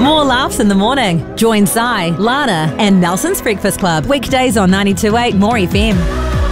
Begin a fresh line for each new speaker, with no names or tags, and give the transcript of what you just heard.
More laughs in the morning. Join Cy, Lana and Nelson's Breakfast Club. Weekdays on 92.8 More FM.